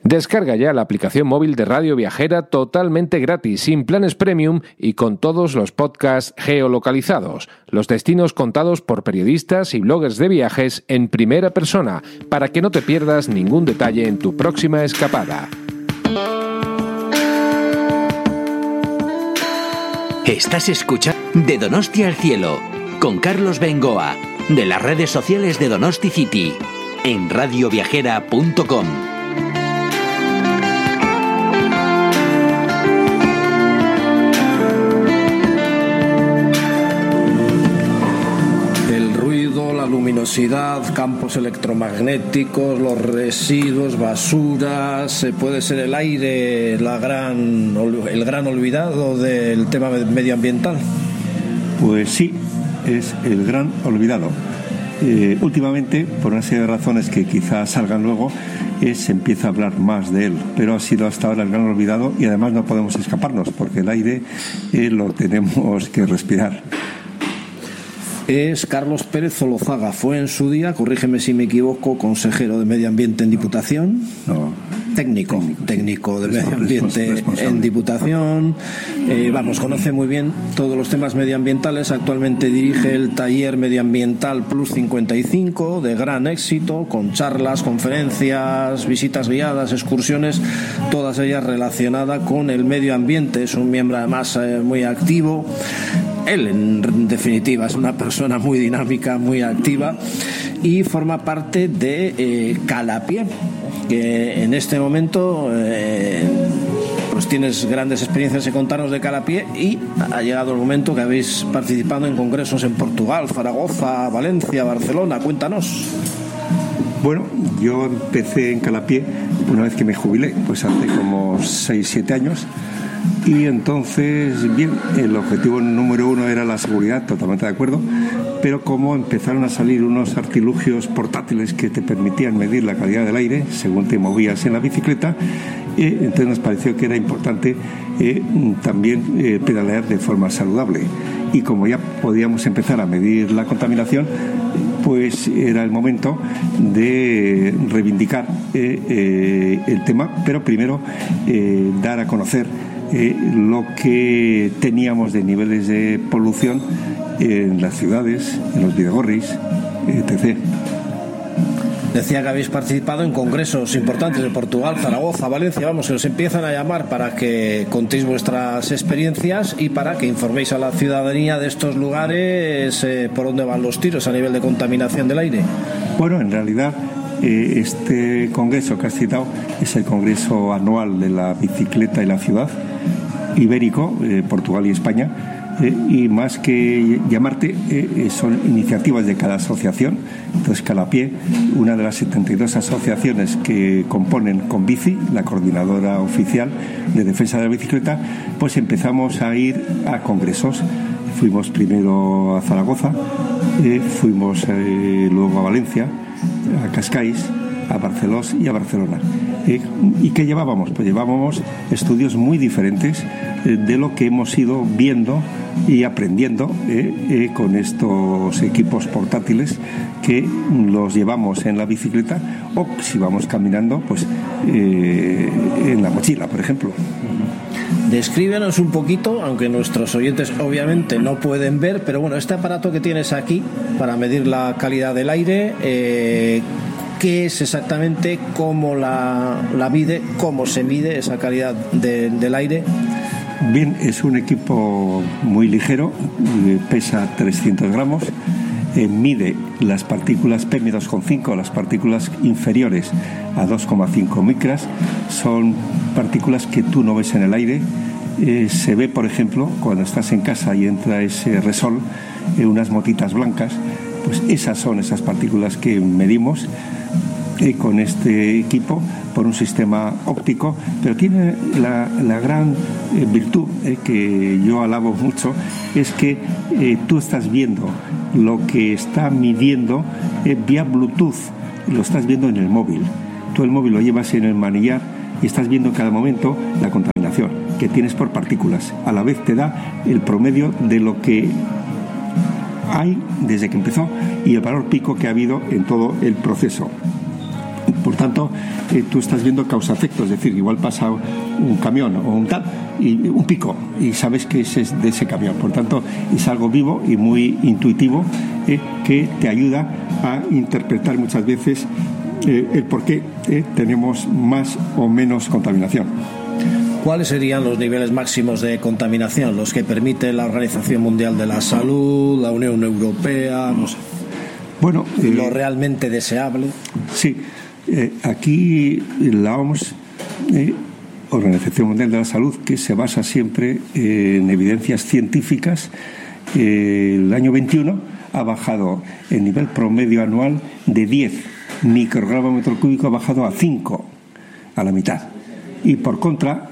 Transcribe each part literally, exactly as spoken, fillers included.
Descarga ya la aplicación móvil de Radio Viajera totalmente gratis, sin planes premium y con todos los podcasts geolocalizados, los destinos contados por periodistas y bloggers de viajes en primera persona, para que no te pierdas ningún detalle en tu próxima escapada. Estás escuchando De Donosti al Cielo, con Carlos Bengoa, de las redes sociales de Donosti City, en radio viajera punto com. Luminosidad, campos electromagnéticos, los residuos, basuras, puede ser el aire la gran, el gran olvidado del tema medioambiental. Pues sí, es el gran olvidado. Eh, últimamente, por una serie de razones que quizás salgan luego, eh, se empieza a hablar más de él, pero ha sido hasta ahora el gran olvidado y además no podemos escaparnos porque el aire eh, lo tenemos que respirar. Es Carlos Pérez Zolozaga. Fue en su día, corrígeme si me equivoco, consejero de Medio Ambiente en Diputación. No. Técnico, técnico, técnico de Medio Ambiente en Diputación. Eh, vamos, conoce muy bien todos los temas medioambientales. Actualmente dirige el taller medioambiental Plus cincuenta y cinco, de gran éxito, con charlas, conferencias, visitas guiadas, excursiones, todas ellas relacionadas con el medio ambiente. Es un miembro además eh, muy activo. Él, en definitiva, es una persona muy dinámica, muy activa y forma parte de eh, Calapié, que en este momento eh, pues tienes grandes experiencias en contarnos de Calapié y ha llegado el momento que habéis participado en congresos en Portugal, Zaragoza, Valencia, Barcelona. Cuéntanos. Bueno, yo empecé en Calapié una vez que me jubilé, pues hace como seis siete años. Y entonces, bien, el objetivo número uno era la seguridad, totalmente de acuerdo, pero como empezaron a salir unos artilugios portátiles que te permitían medir la calidad del aire según te movías en la bicicleta, eh, entonces nos pareció que era importante eh, también eh, pedalear de forma saludable. Y como ya podíamos empezar a medir la contaminación, pues era el momento de reivindicar eh, eh, el tema, pero primero eh, dar a conocer Eh, lo que teníamos de niveles de polución en las ciudades, en los bidegorris, etcétera. Decía que habéis participado en congresos importantes de Portugal, Zaragoza, Valencia, vamos, que os empiezan a llamar para que contéis vuestras experiencias y para que informéis a la ciudadanía de estos lugares eh, por dónde van los tiros a nivel de contaminación del aire. Bueno, en realidad eh, este congreso que has citado es el congreso anual de la bicicleta y la ciudad, ibérico, eh, Portugal y España, eh, y más que llamarte, eh, son iniciativas de cada asociación. Entonces Calapié, una de las setenta y dos asociaciones que componen Conbici, la coordinadora oficial de defensa de la bicicleta, pues empezamos a ir a congresos. Fuimos primero a Zaragoza, eh, fuimos eh, luego a Valencia, a Cascais, a Barcelona y a Barcelona. Eh, ¿Y qué llevábamos? Pues llevábamos estudios muy diferentes eh, de lo que hemos ido viendo y aprendiendo eh, eh, con estos equipos portátiles que los llevamos en la bicicleta o si vamos caminando, pues eh, en la mochila, por ejemplo. Descríbenos un poquito, aunque nuestros oyentes obviamente no pueden ver, pero bueno, este aparato que tienes aquí para medir la calidad del aire, eh, ¿qué es exactamente? ¿Cómo la, la mide? ¿Cómo se mide esa calidad de, del aire? Bien, es un equipo muy ligero, pesa trescientos gramos, eh, mide las partículas P M dos coma cinco, las partículas inferiores a dos coma cinco micras, son partículas que tú no ves en el aire. Eh, se ve, por ejemplo, cuando estás en casa y entra ese resol, eh, unas motitas blancas, pues esas son esas partículas que medimos eh, con este equipo por un sistema óptico, pero tiene la, la gran eh, virtud eh, que yo alabo mucho, es que eh, tú estás viendo lo que está midiendo eh, vía Bluetooth, lo estás viendo en el móvil. Tú el móvil lo llevas en el manillar y estás viendo en cada momento la contaminación que tienes por partículas. A la vez te da el promedio de lo que hay desde que empezó y el valor pico que ha habido en todo el proceso. Por tanto, eh, tú estás viendo causa-efecto, es decir, igual pasa un camión o un tal, y un pico, y sabes que ese es de ese camión. Por tanto, es algo vivo y muy intuitivo eh, que te ayuda a interpretar muchas veces eh, el por qué eh, tenemos más o menos contaminación. ¿Cuáles serían los niveles máximos de contaminación, los que permite la Organización Mundial de la Salud, la Unión Europea, no sé? Bueno, eh, lo realmente deseable. Sí, eh, aquí la O M S, eh, Organización Mundial de la Salud, que se basa siempre eh, en evidencias científicas, eh, el año veintiuno ha bajado el nivel promedio anual de diez microgramos metro cúbico, ha bajado a cinco, a la mitad. Y por contra,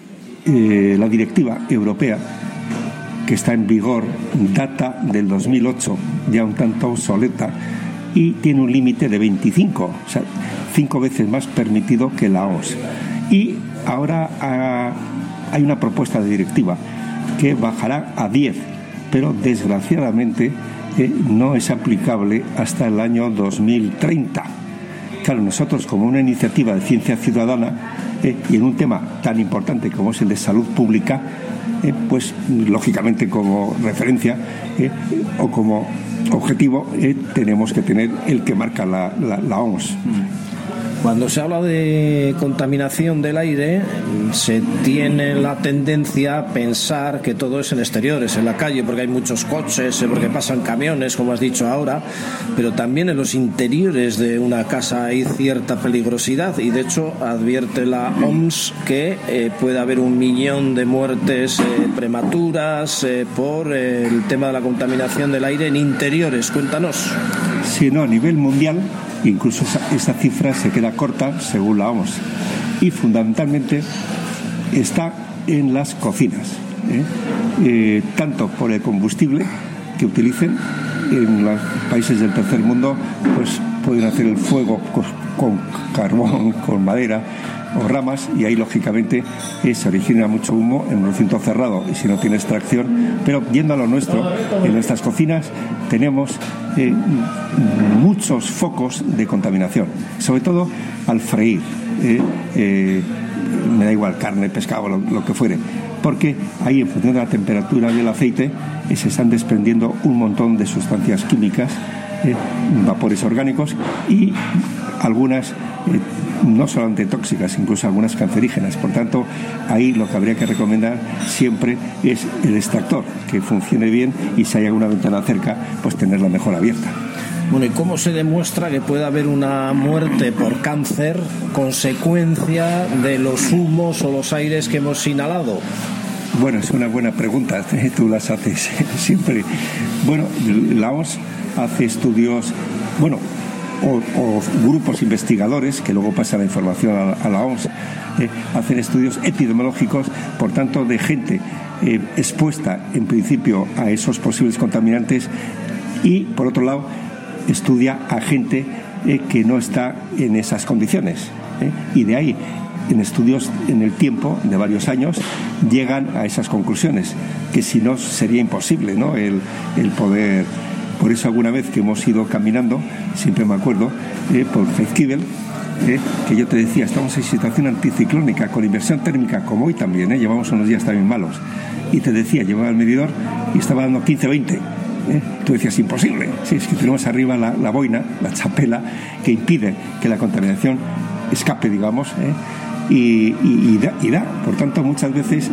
eh, la directiva europea, que está en vigor, data del dos mil ocho, ya un tanto obsoleta, y tiene un límite de veinticinco, o sea, cinco veces más permitido que la O M S. Y ahora ha, hay una propuesta de directiva que bajará a diez, pero desgraciadamente eh, no es aplicable hasta el año dos mil treinta. Claro, nosotros, como una iniciativa de ciencia ciudadana, eh, y en un tema tan importante como es el de salud pública, eh, pues lógicamente como referencia eh, o como objetivo eh, tenemos que tener el que marca la, la, la O M S. Cuando se habla de contaminación del aire, se tiene la tendencia a pensar que todo es en exteriores, en la calle, porque hay muchos coches, porque pasan camiones, como has dicho ahora, pero también en los interiores de una casa hay cierta peligrosidad, y de hecho advierte la O M S que eh, puede haber un millón de muertes eh, prematuras eh, por eh, el tema de la contaminación del aire en interiores. Cuéntanos. Sí, no, a nivel mundial, incluso esa, esa cifra se queda corta según la O M S, y fundamentalmente está en las cocinas, ¿eh? Eh, tanto por el combustible que utilicen. En los países del tercer mundo pues pueden hacer el fuego con, con carbón, con madera o ramas, y ahí lógicamente eh, se origina mucho humo en un recinto cerrado y si no tiene extracción. Pero yendo a lo nuestro, en nuestras cocinas tenemos eh, muchos focos de contaminación, sobre todo al freír, eh, eh, me da igual, carne, pescado, lo, lo que fuere, porque ahí, en función de la temperatura del aceite, eh, se están desprendiendo un montón de sustancias químicas, eh, vapores orgánicos, y algunas eh, no solamente tóxicas, incluso algunas cancerígenas. Por tanto, ahí lo que habría que recomendar siempre es el extractor, que funcione bien, y si hay alguna ventana cerca, pues tenerla mejor abierta. Bueno, ¿y cómo se demuestra que puede haber una muerte por cáncer consecuencia de los humos o los aires que hemos inhalado? Bueno, es una buena pregunta, tú las haces siempre. Bueno, la O M S hace estudios, bueno, O, o grupos investigadores que luego pasan la información a, a la O M S, eh, hacen estudios epidemiológicos, por tanto, de gente eh, expuesta en principio a esos posibles contaminantes, y por otro lado estudia a gente eh, que no está en esas condiciones, eh, y de ahí, en estudios en el tiempo de varios años, llegan a esas conclusiones, que si no sería imposible, ¿no?, el, el poder. Por eso, alguna vez que hemos ido caminando, siempre me acuerdo, eh, por Heizkibel, eh, que yo te decía, estamos en situación anticiclónica, con inversión térmica, como hoy también, eh, llevamos unos días también malos, y te decía, llevaba el medidor y estaba dando quince veinte. Eh, tú decías, imposible. Sí, es que tenemos arriba la, la boina, la chapela, que impide que la contaminación escape, digamos, eh, y, y, y, da, y da. Por tanto, muchas veces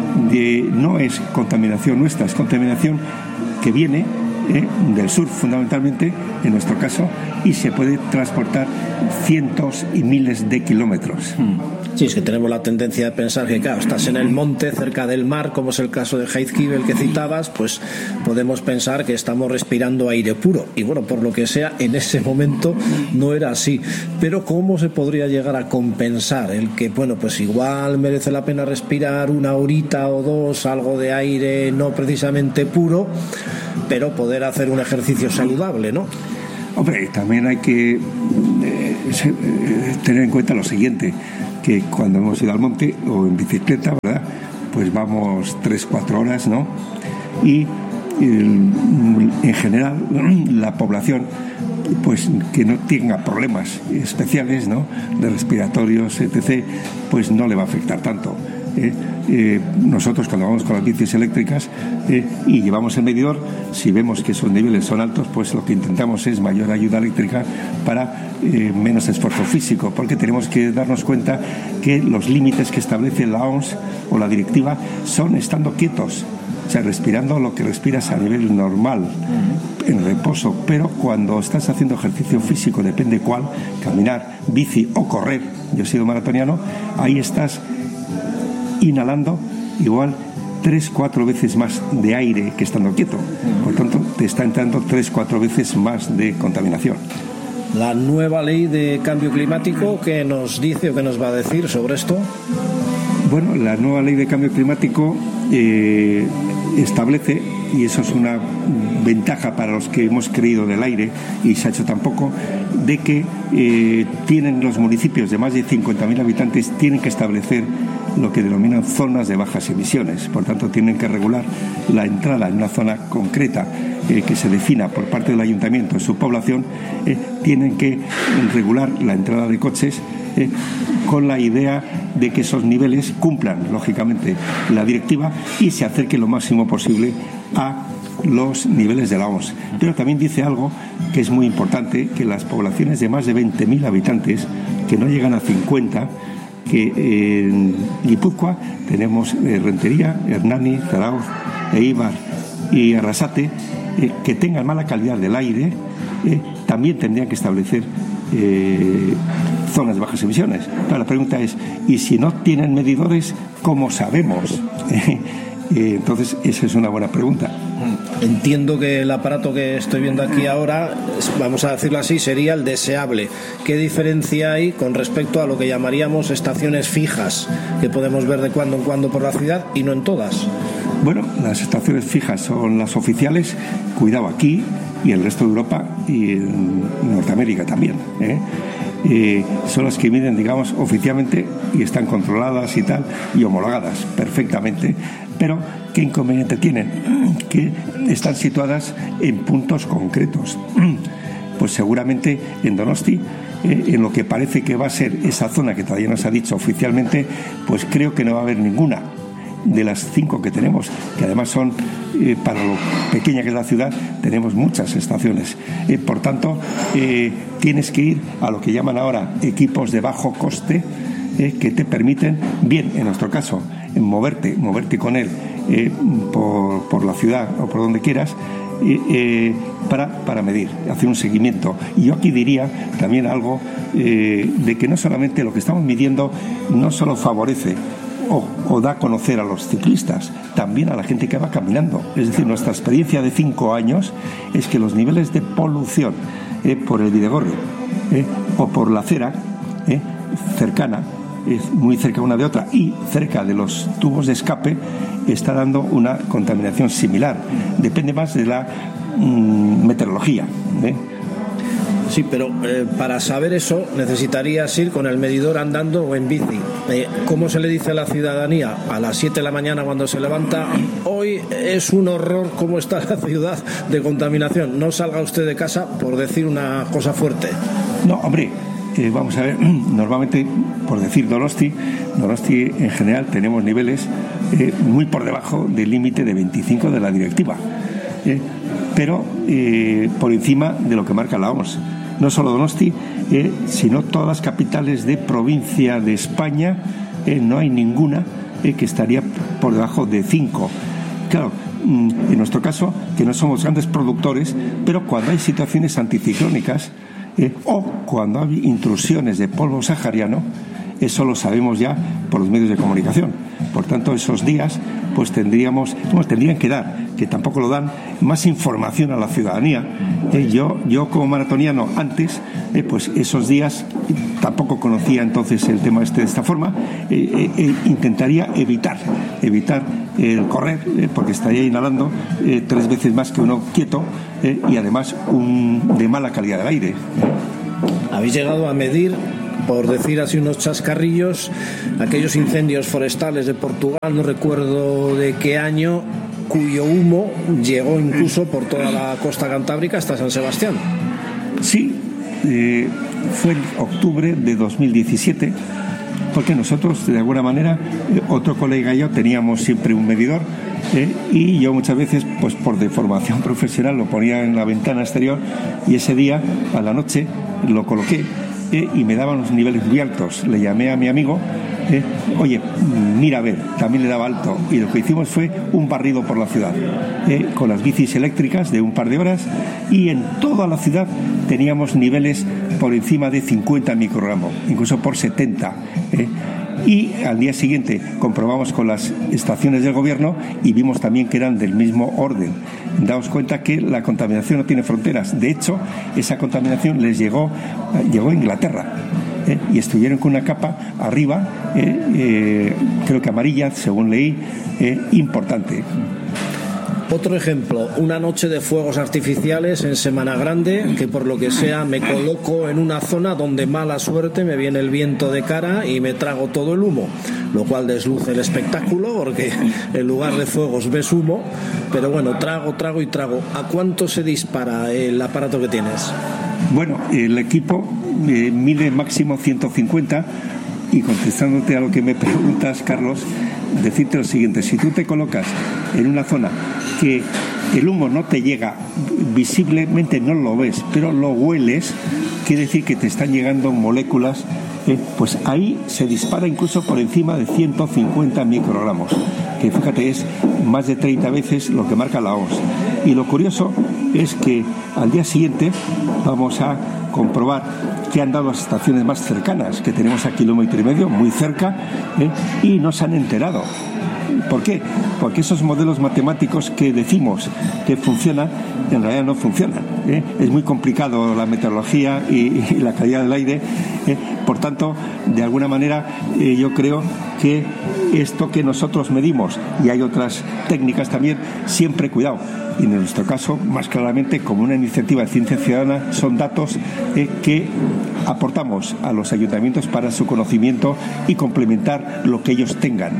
de, no es contaminación nuestra, es contaminación que viene Eh, del sur, fundamentalmente, en nuestro caso, y se puede transportar cientos y miles de kilómetros. Sí, es que tenemos la tendencia de pensar que, claro, estás en el monte, cerca del mar, como es el caso de Heizkibel que citabas, pues podemos pensar que estamos respirando aire puro, y bueno, por lo que sea, en ese momento no era así. Pero ¿cómo se podría llegar a compensar el que, bueno, pues igual merece la pena respirar una horita o dos algo de aire no precisamente puro, pero poder hacer un ejercicio saludable, ¿no? Hombre, también hay que eh, tener en cuenta lo siguiente, que cuando hemos ido al monte o en bicicleta, ¿verdad?, pues vamos tres, cuatro horas, ¿no? Y el, en general la población pues que no tenga problemas especiales, ¿no?, de respiratorios, etcétera, pues no le va a afectar tanto. Eh, eh, nosotros cuando vamos con las bicis eléctricas eh, y llevamos el medidor, si vemos que esos niveles son altos, pues lo que intentamos es mayor ayuda eléctrica para eh, menos esfuerzo físico, porque tenemos que darnos cuenta que los límites que establece la O M S o la directiva son estando quietos, o sea, respirando lo que respiras a nivel normal, en reposo. Pero cuando estás haciendo ejercicio físico, depende cuál, caminar, bici o correr, yo he sido maratoniano, ahí estás inhalando igual tres, cuatro veces más de aire que estando quieto. Por tanto, te está entrando tres, cuatro veces más de contaminación. La nueva ley de cambio climático, ¿qué nos dice o qué nos va a decir sobre esto? Bueno, la nueva ley de cambio climático eh, establece, y eso es una ventaja para los que hemos creído del aire, y se ha hecho tampoco, de que eh, tienen los municipios de más de cincuenta mil habitantes, tienen que establecer lo que denominan zonas de bajas emisiones. Por tanto, tienen que regular la entrada en una zona concreta eh, que se defina por parte del ayuntamiento en su población. Eh, tienen que regular la entrada de coches eh, con la idea de que esos niveles cumplan, lógicamente, la directiva y se acerque lo máximo posible a los niveles de la O M S. Pero también dice algo que es muy importante, que las poblaciones de más de veinte mil habitantes, que no llegan a cincuenta, que en Guipúzcoa tenemos eh, Rentería, Hernani, Zarauz, Eibar y Arrasate, eh, que tengan mala calidad del aire, eh, también tendrían que establecer eh, zonas de bajas emisiones. Pero la pregunta es, ¿y si no tienen medidores, cómo sabemos? Eh, entonces, esa es una buena pregunta. Entiendo que el aparato que estoy viendo aquí ahora, vamos a decirlo así, sería el deseable. ¿Qué diferencia hay con respecto a lo que llamaríamos estaciones fijas, que podemos ver de cuando en cuando por la ciudad y no en todas? Bueno, las estaciones fijas son las oficiales, cuidado, aquí y el resto de Europa y en Norteamérica también, ¿eh? Eh, son las que miden, digamos, oficialmente y están controladas y tal, y homologadas perfectamente. Pero, ¿qué inconveniente tienen? Que están situadas en puntos concretos. Pues seguramente en Donosti, eh, en lo que parece que va a ser esa zona que todavía no se ha dicho oficialmente, pues creo que no va a haber ninguna de las cinco que tenemos, que además son, eh, para lo pequeña que es la ciudad, tenemos muchas estaciones. Eh, por tanto, eh, tienes que ir a lo que llaman ahora equipos de bajo coste, eh, que te permiten, bien, en nuestro caso, moverte, moverte con él eh, por, por la ciudad o por donde quieras, eh, eh, para, para medir, hacer un seguimiento. Y yo aquí diría también algo eh, de que no solamente lo que estamos midiendo no solo favorece O, o da a conocer a los ciclistas, también a la gente que va caminando. Es decir, nuestra experiencia de cinco años es que los niveles de polución eh, por el Bidegorri eh, o por la acera eh, cercana, eh, muy cerca una de otra, y cerca de los tubos de escape, está dando una contaminación similar. Depende más de la mm, meteorología, ¿eh? Sí, pero eh, para saber eso necesitarías ir con el medidor andando o en bici. Eh, ¿Cómo se le dice a la ciudadanía a las siete de la mañana cuando se levanta? Hoy es un horror cómo está la ciudad de contaminación. No salga usted de casa, por decir una cosa fuerte. No, hombre, eh, vamos a ver, normalmente, por decir Donosti, Donosti en general tenemos niveles eh, muy por debajo del límite de veinticinco de la directiva, eh, pero eh, por encima de lo que marca la O M S. No solo Donosti, eh, sino todas las capitales de provincia de España, eh, no hay ninguna eh, que estaría por debajo de cinco. Claro, en nuestro caso, que no somos grandes productores, pero cuando hay situaciones anticiclónicas eh, o cuando hay intrusiones de polvo sahariano, eso lo sabemos ya por los medios de comunicación. Por tanto, esos días pues tendríamos, bueno, tendrían que dar, que tampoco lo dan, más información a la ciudadanía. Eh, yo, yo como maratoniano antes, eh, pues esos días tampoco conocía entonces el tema este de esta forma. Eh, eh, eh, intentaría evitar, evitar el correr, eh, porque estaría inhalando eh, tres veces más que uno quieto, eh, y además un, de mala calidad del aire. ¿Habéis llegado a medir, por decir así unos chascarrillos, aquellos incendios forestales de Portugal, no recuerdo de qué año, cuyo humo llegó incluso por toda la costa cantábrica hasta San Sebastián? Sí, eh, fue en octubre de dos mil diecisiete, porque nosotros, de alguna manera, eh, otro colega y yo teníamos siempre un medidor, eh, y yo muchas veces, pues por deformación profesional, lo ponía en la ventana exterior, y ese día, a la noche, lo coloqué, eh, y me daban los niveles muy altos. Le llamé a mi amigo, eh, oye, mira a ver, también le daba alto, y lo que hicimos fue un barrido por la ciudad, eh, con las bicis eléctricas de un par de horas, y en toda la ciudad teníamos niveles por encima de cincuenta microgramos, incluso por setenta, eh, y al día siguiente comprobamos con las estaciones del gobierno y vimos también que eran del mismo orden. Daos cuenta que la contaminación no tiene fronteras. De hecho, esa contaminación les llegó, llegó a Inglaterra. Eh, y estuvieron con una capa arriba, eh, eh, creo que amarilla, según leí, eh, importante. Otro ejemplo, una noche de fuegos artificiales en Semana Grande, que por lo que sea me coloco en una zona donde mala suerte me viene el viento de cara y me trago todo el humo, lo cual desluce el espectáculo porque en lugar de fuegos ves humo, pero bueno, trago, trago y trago. ¿A cuánto se dispara el aparato que tienes? Bueno, el equipo eh, mide máximo ciento cincuenta, y contestándote a lo que me preguntas, Carlos, decirte lo siguiente: si tú te colocas en una zona que el humo no te llega, visiblemente no lo ves, pero lo hueles, quiere decir que te están llegando moléculas, eh, pues ahí se dispara incluso por encima de ciento cincuenta microgramos, que fíjate es más de treinta veces lo que marca la O M S. Y lo curioso es que al día siguiente vamos a comprobar que han dado las estaciones más cercanas, que tenemos a kilómetro y medio, muy cerca, ¿eh? y no se han enterado. ¿Por qué? Porque esos modelos matemáticos que decimos que funcionan, en realidad no funcionan, ¿eh? Es muy complicado la meteorología y, y la calidad del aire, ¿eh? Por tanto, de alguna manera, eh, yo creo que esto que nosotros medimos, y hay otras técnicas también, siempre cuidado. Y en nuestro caso, más claramente, como una iniciativa de ciencia ciudadana, son datos eh, que aportamos a los ayuntamientos para su conocimiento y complementar lo que ellos tengan.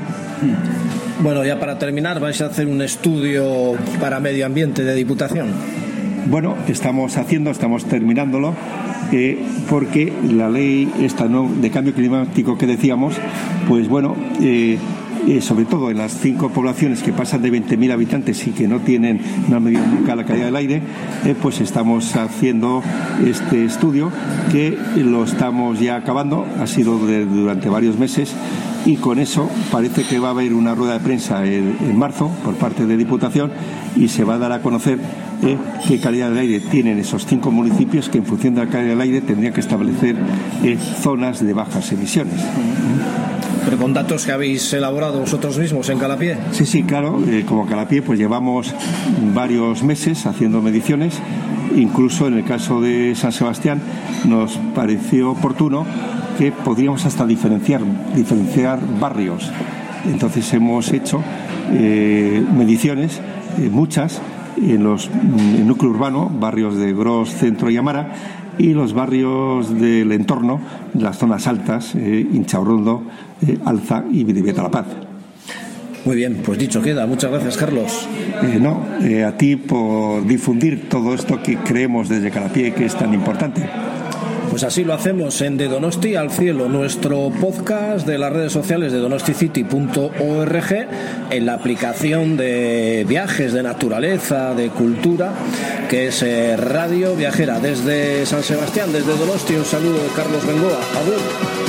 Bueno, ya para terminar, ¿vais a hacer un estudio para medio ambiente de Diputación? Bueno, estamos haciendo, estamos terminándolo, eh, porque la ley esta no de cambio climático que decíamos, pues bueno, eh, Eh, sobre todo en las cinco poblaciones que pasan de veinte mil habitantes y que no tienen, no han medido nunca la calidad del aire, eh, pues estamos haciendo este estudio que lo estamos ya acabando, ha sido de, durante varios meses, y con eso parece que va a haber una rueda de prensa en, en marzo por parte de Diputación, y se va a dar a conocer eh, qué calidad del aire tienen esos cinco municipios que en función de la calidad del aire tendrían que establecer eh, zonas de bajas emisiones. ¿Pero con datos que habéis elaborado vosotros mismos en Calapié? Sí, sí, claro. Eh, como Calapié, pues llevamos varios meses haciendo mediciones. Incluso en el caso de San Sebastián nos pareció oportuno que podríamos hasta diferenciar, diferenciar barrios. Entonces hemos hecho eh, mediciones, eh, muchas, en los en núcleo urbano, barrios de Gros, Centro y Amara, y los barrios del entorno, las zonas altas, eh, Inchaurrondo, eh, Alza y Bidebieta La Paz. Muy bien, pues dicho queda. Muchas gracias, Carlos. Eh, no, eh, a ti por difundir todo esto que creemos desde Calapié que es tan importante. Pues así lo hacemos en De Donosti al Cielo, nuestro podcast de las redes sociales de donosticity punto org, en la aplicación de viajes, de naturaleza, de cultura, que es eh, Radio Viajera. Desde San Sebastián, desde Donosti, un saludo de Carlos Bengoa. Agur.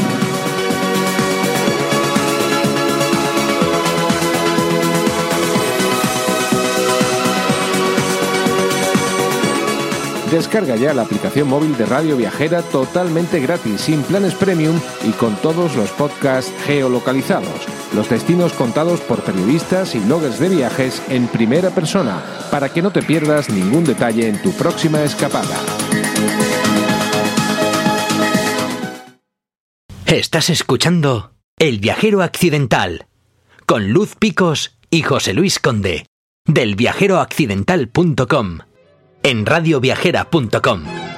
Descarga ya la aplicación móvil de Radio Viajera totalmente gratis, sin planes premium y con todos los podcasts geolocalizados. Los destinos contados por periodistas y bloggers de viajes en primera persona, para que no te pierdas ningún detalle en tu próxima escapada. Estás escuchando El Viajero Accidental, con Luz Picos y José Luis Conde, del viajero accidental punto com. en radio viajera punto com.